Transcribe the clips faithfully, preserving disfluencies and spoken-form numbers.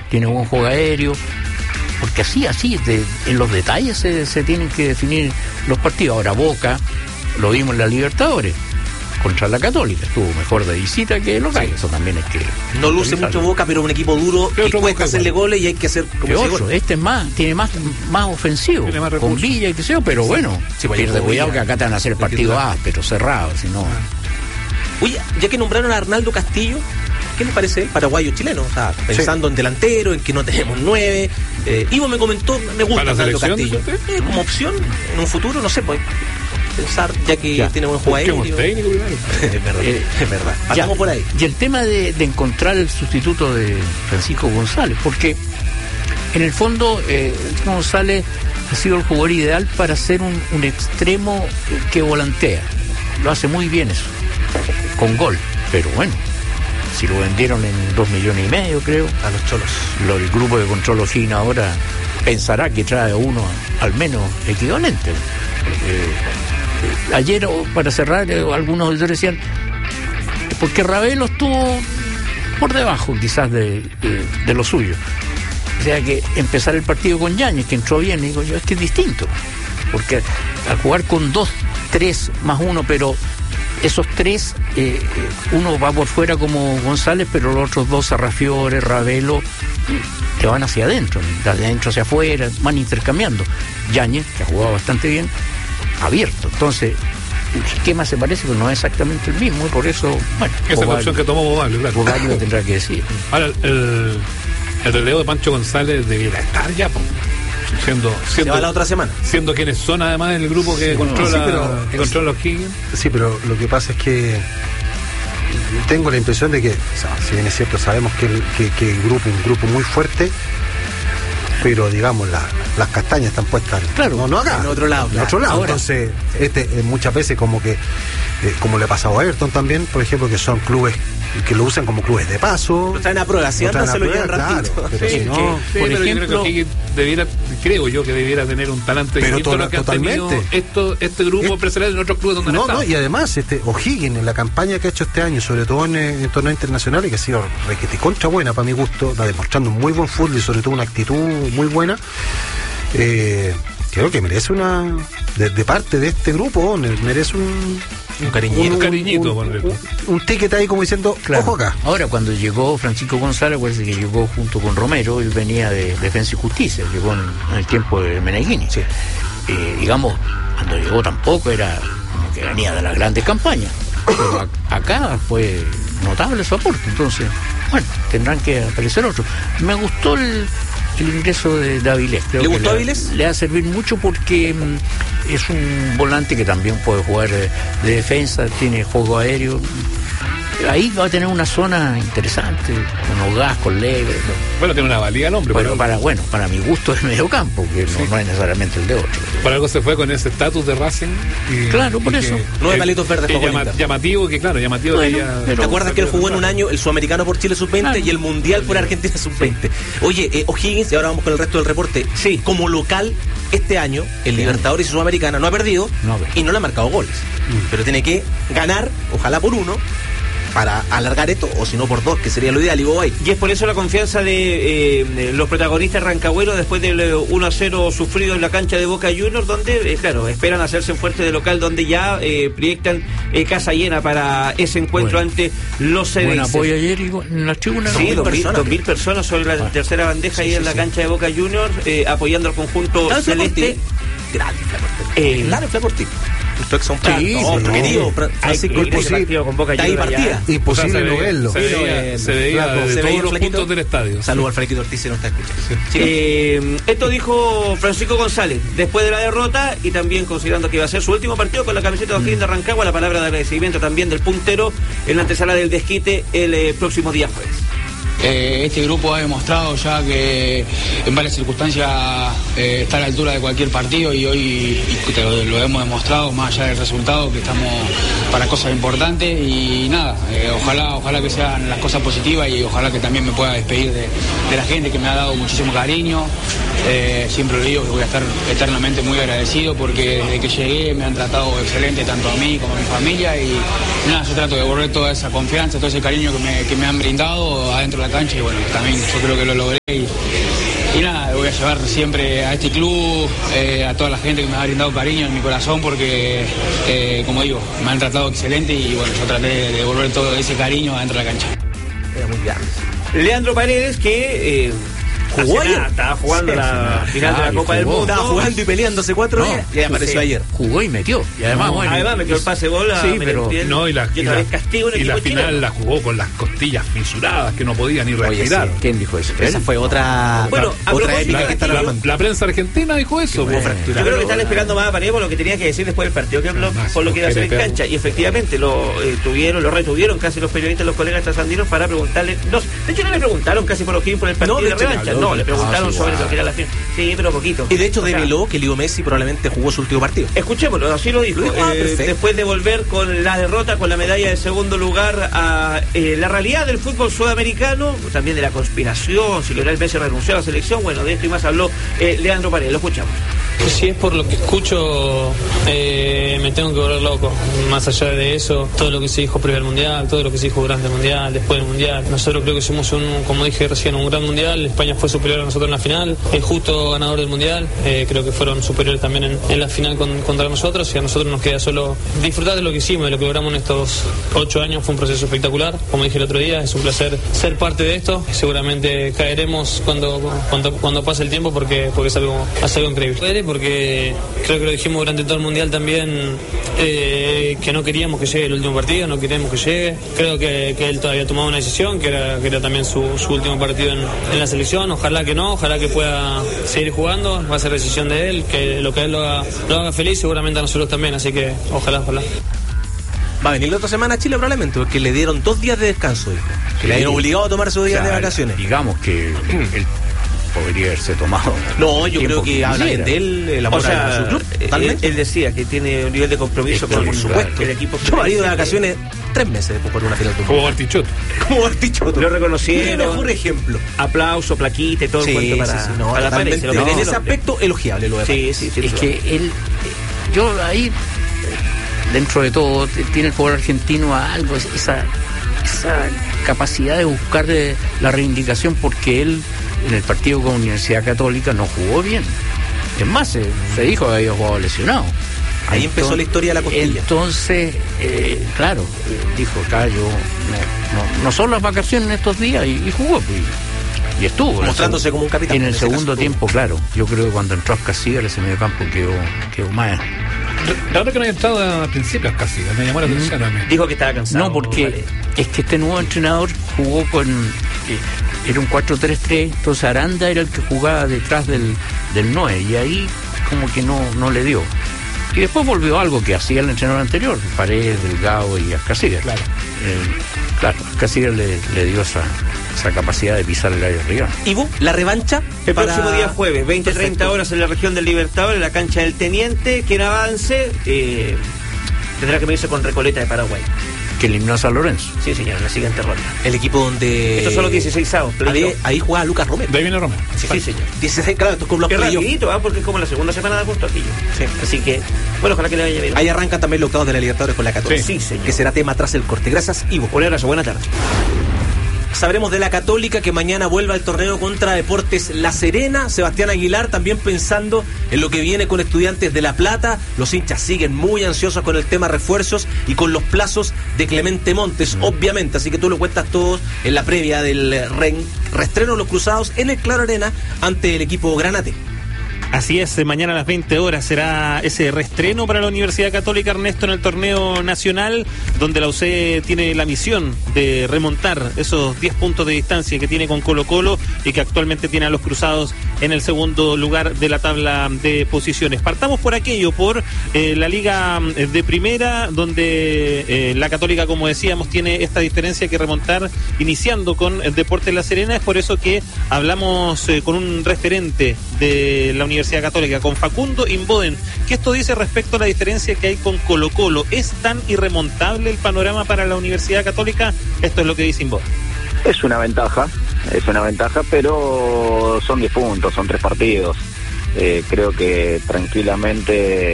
tiene buen juego aéreo, porque así, así, de, en los detalles se, se tienen que definir los partidos. Ahora Boca, lo vimos en la Libertadores, contra la Católica, estuvo mejor de visita que local, sí. Eso también es que... No luce mucho Boca, pero un equipo duro que cuesta hacerle goles y hay que hacer... Como otro, este es más, tiene más, más ofensivo, más con Villa y que sea, pero sí. Bueno, sí, pierde cuidado que acá te van a hacer partido A, pero cerrado, si no... Oye, ya que nombraron a Arnaldo Castillo, ¿qué les parece el paraguayo chileno? O sea, pensando sí. en delantero, en que no tenemos nueve. Eh, Ivo me comentó, me gusta Arnaldo Castillo. Eh, como opción, en un futuro, no sé, pues... pensar, ya que ya. tiene buen juego aéreo. Es verdad, eh, es verdad. Pasamos por ahí. Y el tema de, de encontrar el sustituto de Francisco González, porque en el fondo eh, González ha sido el jugador ideal para ser un, un extremo que volantea. Lo hace muy bien eso, con gol. Pero bueno, si lo vendieron en dos millones y medio, creo, a los cholos. Lo, el grupo de Control Ojina ahora pensará que trae uno al menos equivalente. Eh, Ayer, para cerrar, eh, algunos auditores decían, porque Ravelo estuvo por debajo quizás de, de, de lo suyo. O sea que empezar el partido con Yáñez, que entró bien, digo yo, es que es distinto. Porque al jugar con dos, tres más uno, pero esos tres, eh, uno va por fuera como González, pero los otros dos, Sarrafiore, Ravelo, que van hacia adentro, de adentro hacia afuera, van intercambiando. Yáñez, que ha jugado bastante bien, abierto. Entonces, el esquema se parece, pero no es exactamente el mismo, y por eso, bueno, esa es la opción que tomó Bobalio, claro. Bobalio tendrá que decir. Ahora, el, el relevo de Pancho González debiera estar ya, pues, siendo, siendo se va la otra semana, siendo quienes son además el grupo que sí, controla, sí, pero, que controla los Higgins. Sí, pero lo que pasa es que tengo la impresión de que, o sea, si bien es cierto, sabemos que el, que, que el grupo, un grupo muy fuerte, pero digamos la, las castañas están puestas, claro, no, no acá, en otro lado, en claro. otro lado. Ahora, entonces este eh, muchas veces como que eh, como le ha pasado a Everton también, por ejemplo, que son clubes que lo usan como clubes de paso, lo traen a prueba, si andan se lo llevan ratito, claro, pero sí, si no, sí, por pero ejemplo, yo creo que debiera, creo yo que debiera tener un talante pero distinto to- a lo que totalmente. han tenido esto, este grupo es, empresarial en otros clubes donde no, han estado. No, y además este O'Higgins en la campaña que ha hecho este año, sobre todo en, en torneos internacionales, que ha sido requete contra buena para mi gusto, está demostrando un muy buen fútbol y sobre todo una actitud muy buena. Eh, creo que merece una de, de parte de este grupo, merece un un cariñito, un, un cariñito, un, un, un ticket ahí como diciendo, claro. Ojo acá. Ahora, cuando llegó Francisco González, parece que llegó junto con Romero, él venía de Defensa y Justicia, llegó en, en el tiempo de Meneghini. Sí. Eh, digamos, cuando llegó tampoco era como que venía de las grandes campañas, pero a, acá fue notable su aporte, entonces, bueno, tendrán que aparecer otros. Me gustó el el ingreso de, de Avilés. ¿Le gustó Avilés? Le va a servir mucho porque mm, es un volante que también puede jugar de, de defensa, tiene juego aéreo. Ahí va a tener una zona interesante, con Ogás, con Lever. Bueno, tiene una valía el hombre. Pero para, bueno, para mi gusto es medio campo, que sí. no, no es necesariamente el de otro. Para algo se fue con ese estatus de Racing. Y, claro, por y eso. Nueve palitos verdes llama, llamativo, que claro, llamativo bueno, que ella... ¿te acuerdas que él jugó en un año el Sudamericano por Chile sub veinte claro. y el Mundial por Argentina sub veinte? Oye, eh, O'Higgins, y ahora vamos con el resto del reporte. Sí, como local, este año, el Libertadores y Sudamericana no ha perdido no, y no le ha marcado goles. Mm. Pero tiene que ganar, ojalá por uno, para alargar esto, o si no por dos, que sería lo ideal, y voy. Y es por eso la confianza de, eh, de los protagonistas rancagüeros después del uno a cero sufrido en la cancha de Boca Juniors, donde, eh, claro, esperan hacerse fuerte de local, donde ya eh, proyectan eh, casa llena para ese encuentro bueno. ante los cedeises. Buen apoyo ayer en las tribunas. Sí, dos mil personas, personas sobre la bueno. tercera bandeja sí, ahí sí, en la sí. cancha de Boca Juniors, eh, apoyando al conjunto celeste. Grande Flaporti. Grande Flaporti. Usted que son sí, otro querido Francisco partido con Boca Juniors. Partida. Imposible no verlo. Se veía, se veía desde todos los puntos del estadio. Saludos al Flaquito Ortiz, se nos está escuchando. Sí. Sí. Eh, esto dijo Francisco González después de la derrota y también considerando que iba a ser su último partido con la camiseta de O'Higgins de Rancagua. La palabra de agradecimiento también del puntero en la antesala del desquite el eh, próximo día jueves. Eh, este grupo ha demostrado ya que en varias circunstancias eh, está a la altura de cualquier partido y hoy y lo, lo hemos demostrado más allá del resultado, que estamos para cosas importantes y nada, eh, ojalá ojalá que sean las cosas positivas y ojalá que también me pueda despedir de, de la gente que me ha dado muchísimo cariño. Eh, siempre lo digo que voy a estar eternamente muy agradecido porque desde que llegué me han tratado excelente tanto a mí como a mi familia y nada, yo trato de devolver toda esa confianza, todo ese cariño que me, que me han brindado adentro de la cancha y bueno, también yo creo que lo logré y, y nada, voy a llevar siempre a este club, eh, a toda la gente que me ha brindado cariño en mi corazón porque, eh, como digo, me han tratado excelente y bueno, yo traté de devolver todo ese cariño adentro de la cancha. Era muy grande. Leandro Paredes, que eh, jugó ayer. Nada, estaba jugando Sí, la sí, final de la claro, Copa del jugó. Mundo. Estaba jugando y peleando hace cuatro No, días y apareció sí. ayer. Jugó y metió. Y además, No, bueno, Además metió el pase bola. Sí, pero No, y la, y y otra la, vez castigo en el y la equipo final chileno. la jugó con las costillas fisuradas que no podía ni Oye, respirar. sí. ¿quién dijo eso? Esa ¿Él? fue otra, Bueno, a otra propósito épica de que está castigo, armando. La prensa argentina dijo eso. Hubo po. fractura. Yo creo que están esperando más a Paredes por lo que tenía que decir después del partido que habló, Más, por lo que iba a hacer en perro. cancha. Y efectivamente lo eh, tuvieron, lo retuvieron casi los periodistas, los colegas trasandinos para preguntarle. No, de hecho no le preguntaron casi por O'Higgins por el partido No, de de hecho, revancha. habló. No, le preguntaron Ah, sí, sobre wow. lo que era la final. Sí, pero poquito. Y de hecho O sea, develó que Leo Messi probablemente jugó su último partido. escuchémoslo, así lo dijo. Lo dijo, ah, eh, perfecto. después de volver con la derrota, con la medalla de segundo lugar a eh, la realidad del fútbol sudamericano, también de la conspiración, si Lionel Messi renunció a la selección, bueno, de esto y más habló eh, Leandro Paredes, lo escuchamos. Si es por lo que escucho, eh, me tengo que volver loco. Más allá de eso, todo lo que se dijo previo al Mundial, todo lo que se dijo durante el Mundial, después del Mundial. Nosotros creo que hicimos, un, como dije recién, un gran Mundial. España fue superior a nosotros en la final. El justo ganador del Mundial. Eh, creo que fueron superiores también en, en la final con, contra nosotros. Y a nosotros nos queda solo disfrutar de lo que hicimos, de lo que logramos en estos ocho años. Fue un proceso espectacular. Como dije el otro día, es un placer ser parte de esto. Seguramente caeremos cuando, cuando, cuando pase el tiempo porque, porque es, algo, es algo increíble. Porque creo que lo dijimos durante todo el Mundial también, eh, que no queríamos que llegue el último partido, no queríamos que llegue. Creo que, que él todavía tomado una decisión, que era, que era también su, su último partido en, en la selección. Ojalá que no, ojalá que pueda seguir jugando. Va a ser decisión de él, que lo que él lo haga, lo haga feliz, seguramente a nosotros también. Así que ojalá, ojalá. Va a venir la otra semana a Chile probablemente, porque le dieron dos días de descanso, dijo. Que le habían obligado a tomar esos días O sea, de vacaciones. Digamos que él podría haberse tomado. No, yo tiempo creo que habla bien quisiera. de él, el amor O sea, a su club. él, Totalmente. él decía que tiene un nivel de compromiso Es que, con por supuesto. el equipo. Yo he ido de vacaciones tres meses después por una final de un Como mundial. Bartichotto. Como Bartichotto. Lo El reconocieron. mejor ejemplo. Aplauso, plaquita y todo Sí, el cuento para, sí, sí, no, para totalmente. Paredes. Se lo En merece ese el hombre. aspecto, elogiable lo de Sí, Paredes. sí, sí. Es que él, eh, yo ahí, eh, dentro de todo, t- tiene el fútbol argentino algo, es- esa, esa capacidad de buscar eh, la reivindicación, porque él en el partido con Universidad Católica no jugó bien. Es más, se, se dijo que había jugado lesionado. Ahí empezó la historia de la costilla. Entonces, eh, claro, eh, dijo acá yo, no, no, no son las vacaciones en estos días, y, y jugó. pues, Y estuvo. en el Mostrándose seg- como un capitán, En en el ese segundo caso. tiempo, claro. Yo creo que cuando entró Casilla, ese medio campo quedó, quedó más. La verdad que no había entrado a principios casi, me llamó la atención a mí. Dijo que estaba cansado. No, porque Paredes. es que este nuevo entrenador jugó con. eh, era un cuatro tres tres, entonces Aranda era el que jugaba detrás del, del nueve, y ahí como que no, no le dio. Y después volvió a algo que hacía el entrenador anterior, Paredes, Delgado y Ascasigas. Claro. Eh, claro, Ascasigas le, le dio esa, esa capacidad de pisar el área rival. Ivo, la revancha. El para- próximo día jueves, veinte treinta Perfecto. horas en la región del Libertador, en la cancha del Teniente. Quien avance eh, tendrá que medirse con Recoleta de Paraguay. Que eliminó a San Lorenzo. Sí, señor, en la siguiente ronda. El equipo donde. Estos son los dieciséis avos. Ahí, ahí juega Lucas Romero. De ahí viene Roma. Sí, sí, señor. dieciséis, claro, estos con los Es playoffs. rapidito, ¿ah? Porque es como la segunda semana de agosto aquí. Sí. Así que, bueno, ojalá que le vaya bien. Ahí arrancan también los octavos de la Libertadores con la catorce. Sí, señor. Que será tema tras el corte. Gracias, Ivo. Un abrazo, buena tarde. Sabremos de la Católica, que mañana vuelve al torneo contra Deportes La Serena. Sebastián Aguilar también pensando en lo que viene con Estudiantes de La Plata. Los hinchas siguen muy ansiosos con el tema refuerzos y con los plazos de Clemente Montes, obviamente. Así que tú lo cuentas todos en la previa del re reestreno de los Cruzados en el Claro Arena ante el equipo Granate. Así es, mañana a las veinte horas será ese reestreno para la Universidad Católica, Ernesto, en el torneo nacional, donde la U C tiene la misión de remontar esos diez puntos de distancia que tiene con Colo Colo y que actualmente tiene a los Cruzados en el segundo lugar de la tabla de posiciones. Partamos por aquello, por eh, la Liga de Primera, donde eh, la Católica, como decíamos, tiene esta diferencia que remontar iniciando con el Deportes La Serena. Es por eso que hablamos eh, con un referente de la Universidad Católica, con Facundo Inboden, que esto dice respecto a la diferencia que hay con Colo Colo. ¿Es tan irremontable el panorama para la Universidad Católica? Esto es lo que dice Inboden. Es una ventaja, es una ventaja, pero son diez puntos, son tres partidos. Eh, creo que tranquilamente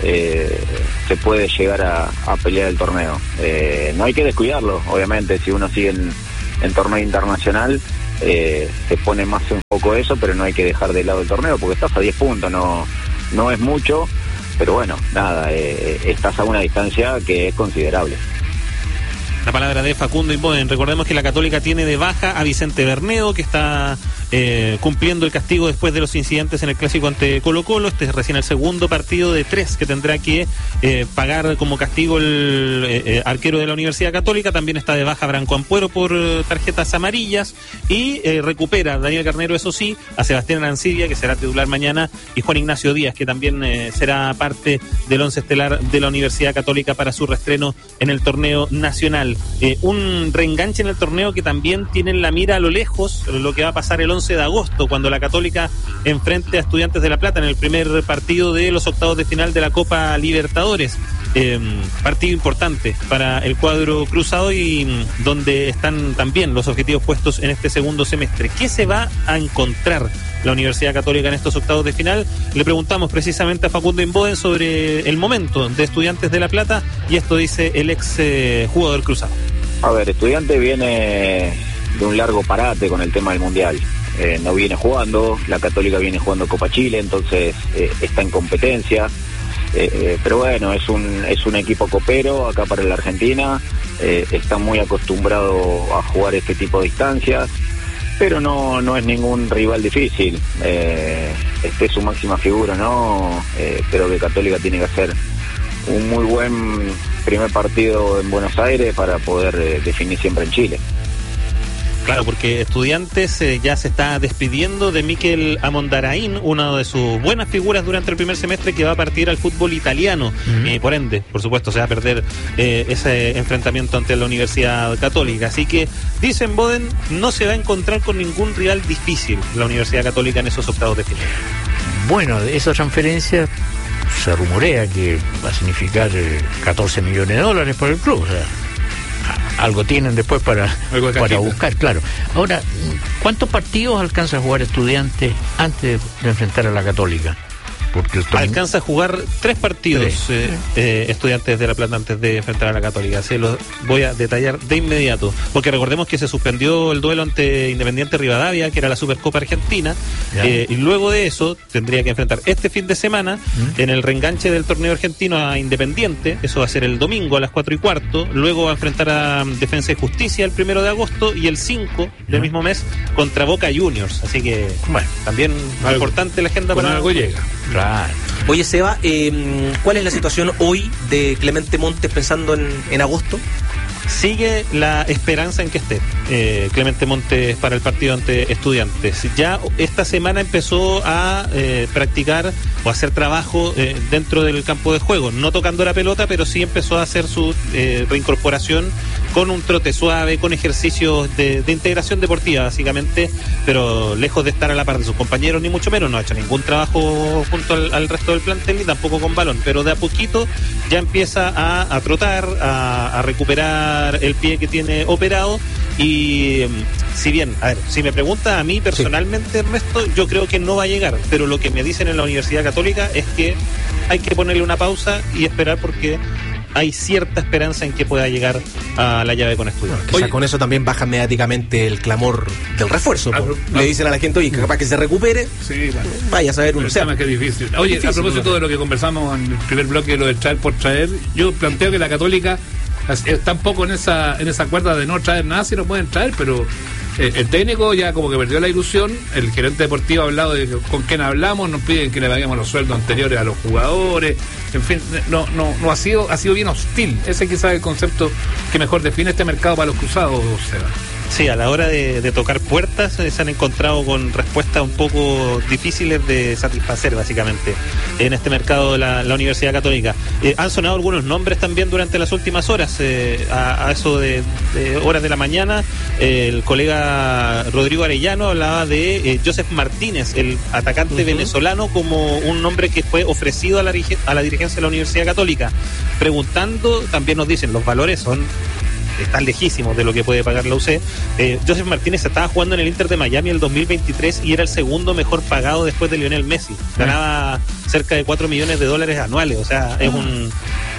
eh, se puede llegar a, a pelear el torneo. Eh, no hay que descuidarlo, obviamente, si uno sigue en, en torneo internacional eh, se pone más en foco eso, pero no hay que dejar de lado el torneo porque estás a diez puntos, no, no es mucho, pero bueno, nada, eh, estás a una distancia que es considerable. La palabra de Facundo Inboden. Recordemos que la Católica tiene de baja a Vicente Bernedo, que está eh, cumpliendo el castigo después de los incidentes en el clásico ante Colo Colo. Este es recién el segundo partido de tres que tendrá que eh, pagar como castigo el eh, eh, arquero de la Universidad Católica. También está de baja Branco Ampuero por eh, tarjetas amarillas. Y eh, recupera Daniel Garnero, eso sí, a Sebastián Arancibia, que será titular mañana, y Juan Ignacio Díaz, que también eh, será parte del once estelar de la Universidad Católica para su reestreno en el torneo nacional. Eh, un reenganche en el torneo que también tiene en la mira a lo lejos lo que va a pasar el once de agosto, cuando la Católica enfrente a Estudiantes de La Plata en el primer partido de los octavos de final de la Copa Libertadores. Eh, partido importante para el cuadro cruzado y mm, donde están también los objetivos puestos en este segundo semestre. ¿Qué se va a encontrar la Universidad Católica en estos octavos de final? Le preguntamos precisamente a Facundo Inboden sobre el momento de Estudiantes de La Plata, y esto dice el ex eh, jugador cruzado. A ver, Estudiantes viene de un largo parate con el tema del Mundial. Eh, no viene jugando, la Católica viene jugando Copa Chile, entonces eh, está en competencia. Eh, eh, pero bueno, es un es un equipo copero acá para la Argentina, eh, está muy acostumbrado a jugar este tipo de distancias, pero no no es ningún rival difícil. Eh, este es su máxima figura, ¿no? Eh, creo que Católica tiene que hacer un muy buen primer partido en Buenos Aires para poder eh, definir siempre en Chile. Claro, porque Estudiantes eh, ya se está despidiendo de Mikel Amondaraín, una de sus buenas figuras durante el primer semestre, que va a partir al fútbol italiano. Uh-huh. Y por ende, por supuesto, se va a perder eh, ese enfrentamiento ante la Universidad Católica. Así que, dicen Boden, no se va a encontrar con ningún rival difícil la Universidad Católica en esos octavos de final. Bueno, de esa transferencia se rumorea que va a significar eh, catorce millones de dólares para el club, o sea, algo tienen después para, para buscar, claro. Ahora, ¿cuántos partidos alcanza a jugar Estudiantes antes de enfrentar a la Católica? Porque el torneo... alcanza a jugar tres partidos tres. Eh, eh, Estudiantes de La Plata antes de enfrentar a la Católica. Se los voy a detallar de inmediato, porque recordemos que se suspendió el duelo ante Independiente Rivadavia, que era la Supercopa Argentina, eh, y luego de eso tendría que enfrentar este fin de semana ¿Mm? en el reenganche del torneo argentino a Independiente. Eso va a ser el domingo a las cuatro y cuarto. Luego va a enfrentar a Defensa y Justicia el primero de agosto, y el cinco del ¿Mm? mismo mes contra Boca Juniors. Así que, bueno, también algo, importante la agenda para algo llega. Claro. Oye, Seba, eh, ¿cuál es la situación hoy de Clemente Montes pensando en, en agosto? Sigue la esperanza en que esté eh, Clemente Montes para el partido ante Estudiantes. Ya esta semana empezó a eh, practicar o hacer trabajo eh, dentro del campo de juego, no tocando la pelota, pero sí empezó a hacer su eh, reincorporación con un trote suave, con ejercicios de, de integración deportiva básicamente, pero lejos de estar a la par de sus compañeros, ni mucho menos. No ha hecho ningún trabajo junto al, al resto del plantel, ni tampoco con balón, pero de a poquito ya empieza a, a trotar, a, a recuperar el pie que tiene operado. Y si bien, a ver, si me pregunta a mí personalmente, sí, Ernesto, yo creo que no va a llegar, pero lo que me dicen en la Universidad Católica es que hay que ponerle una pausa y esperar, porque hay cierta esperanza en que pueda llegar a la llave con Estudiantes. O sea, con eso también baja mediáticamente el clamor del refuerzo. Ah, no. Le dicen a la gente, oye, que capaz que se recupere. Sí, bueno. Vaya a saber uno. Sea, que es difícil. Oye, difícil, a propósito ¿no? de lo que conversamos en el primer bloque, lo de traer por traer, yo planteo que la Católica está un poco en esa en esa cuerda de no traer nada si no pueden traer, pero eh, el técnico ya como que perdió la ilusión. El gerente deportivo ha hablado de con quién hablamos, nos piden que le paguemos los sueldos anteriores a los jugadores, en fin, no no no ha sido ha sido bien hostil. Ese quizás es el concepto que mejor define este mercado para los cruzados, Seba. Sí, a la hora de, de tocar puertas se han encontrado con respuestas un poco difíciles de satisfacer, básicamente, en este mercado de la, la Universidad Católica. Eh, han sonado algunos nombres también durante las últimas horas, eh, a, a eso de, de horas de la mañana. Eh, el colega Rodrigo Arellano hablaba de eh, Joseph Martínez, el atacante uh-huh. venezolano, como un nombre que fue ofrecido a la, a la dirigencia de la Universidad Católica. Preguntando, también nos dicen, los valores son... están lejísimos de lo que puede pagar la U C. Eh, Joseph Martínez estaba jugando en el Inter de Miami el dos mil veintitrés y era el segundo mejor pagado después de Lionel Messi. Ganaba cerca de cuatro millones de dólares anuales. O sea, es un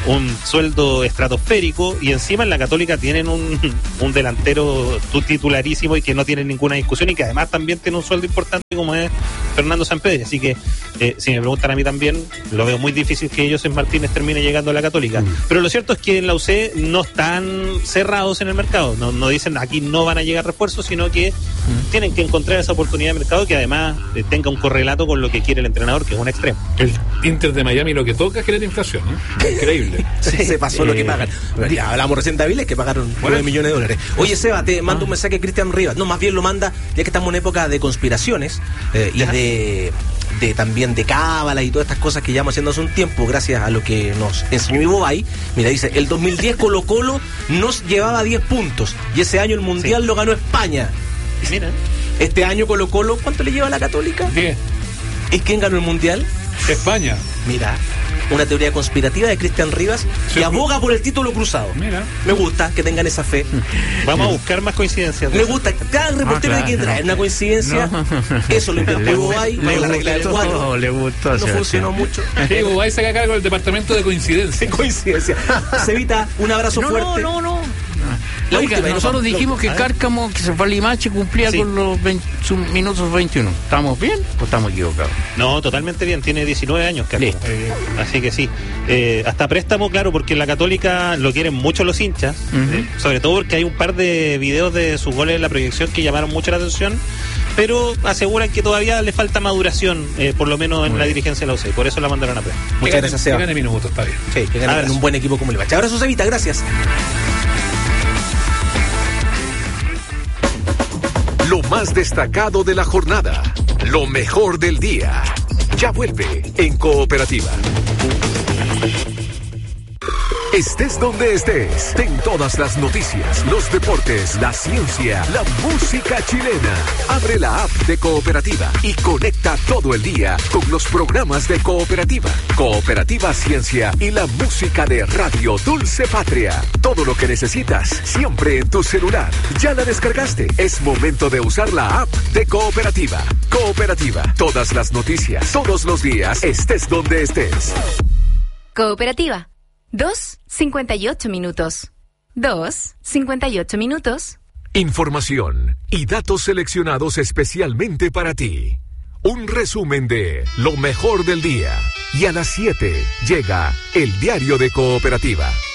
un sueldo estratosférico, y encima en la Católica tienen un, un delantero titularísimo y que no tiene ninguna discusión, y que además también tiene un sueldo importante como es Fernando Sampedri. Así que eh, si me preguntan a mí también, lo veo muy difícil que Joseph Martínez termine llegando a la Católica. Mm. Pero lo cierto es que en la U C no están cerrados en el mercado, no, no dicen aquí no van a llegar refuerzos, sino que mm. tienen que encontrar esa oportunidad de mercado que además eh, tenga un correlato con lo que quiere el entrenador, que es un extremo. El Inter de Miami lo que toca es generar inflación, ¿eh? Increíble. Sí, se pasó eh, lo que pagan. Ya hablamos recién de Avilés, que pagaron nueve millones de dólares. Oye, Seba, te mando ah. un mensaje a Cristian Rivas. No, más bien lo manda, ya que estamos en época de conspiraciones eh, y de, de también de cábala y todas estas cosas que llevamos haciendo hace un tiempo, gracias a lo que nos enseñó mi Bobay. Mira, dice, el dos mil diez Colo Colo nos llevaba diez puntos y ese año el Mundial sí. lo ganó España. Mira. Este año Colo Colo, ¿cuánto le lleva a la Católica? diez. ¿Y quién ganó el Mundial? España. Mira, una teoría conspirativa de Cristian Rivas sí, que aboga por el título cruzado. Mira. Me gusta que tengan esa fe. Vamos a buscar más coincidencias. Me gusta. Cada reportero no, claro, hay que traer no. una coincidencia. No. Eso lo inventó Bobay. Le, le, le, gustó, le gustó. No funcionó mucho. Sí, Bobay se haga cargo del departamento de coincidencia. Coincidencia. Cevita, un abrazo no, fuerte. No, no, no. La Oiga, última, nosotros dijimos que Cárcamo, que se fue a Limache, cumplía sí. con los veinte, sus minutos veintiuno. ¿Estamos bien o estamos equivocados? No, totalmente bien. Tiene diecinueve años, Cárcamo. Eh, así que sí. Eh, hasta préstamo, claro, porque en la Católica lo quieren mucho los hinchas. Uh-huh. Eh, sobre todo porque hay un par de videos de sus goles en la proyección que llamaron mucho la atención. Pero aseguran que todavía le falta maduración, eh, por lo menos en Muy la bien. dirigencia de la U C. Por eso la mandaron a préstamo. Muchas gracias, Seba. Que gane minutos, está bien. Sí, que gane un buen equipo como el Limache. Abrazo, Cevita, gracias. Lo más destacado de la jornada, lo mejor del día. Ya vuelve en Cooperativa. Estés donde estés, ten todas las noticias, los deportes, la ciencia, la música chilena. Abre la app de Cooperativa y conecta todo el día con los programas de Cooperativa, Cooperativa Ciencia y la música de Radio Dulce Patria. Todo lo que necesitas, siempre en tu celular. ¿Ya la descargaste? Es momento de usar la app de Cooperativa. Cooperativa, todas las noticias, todos los días, estés donde estés. Cooperativa. Dos, cincuenta y ocho minutos. Dos, cincuenta y ocho minutos. Información y datos seleccionados especialmente para ti. Un resumen de lo mejor del día. Y a las siete llega el diario de Cooperativa.